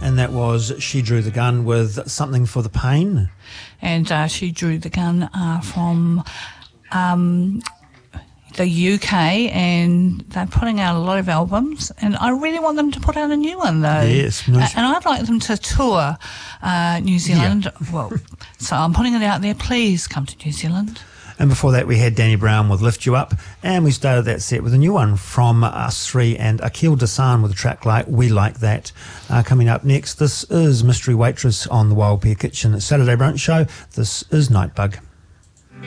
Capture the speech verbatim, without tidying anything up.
And that was She Drew the Gun with Something for the Pain. And uh, She Drew the Gun uh, from um, the U K, and they're putting out a lot of albums, and I really want them to put out a new one though. Yes. Uh, and I'd like them to tour uh, New Zealand. Yeah. Well, so I'm putting it out there. Please come to New Zealand. And before that, we had Danny Brown with Lift You Up, and we started that set with a new one from Us Three and Akil Dasan with a track like We Like That. Uh, coming up next, this is Mystery Waitress on the Wild Pear Kitchen Saturday Brunch Show. This is Nightbug.